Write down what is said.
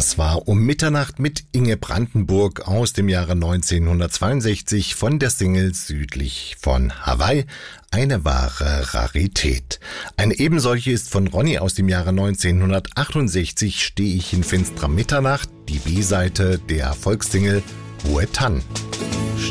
Das war um Mitternacht mit Inge Brandenburg aus dem Jahre 1962 von der Single Südlich von Hawaii. Eine wahre Rarität. Eine ebensolche ist von Ronny aus dem Jahre 1968, Steh ich in finsterer Mitternacht, die B-Seite der Volkssingle Hohe Tann.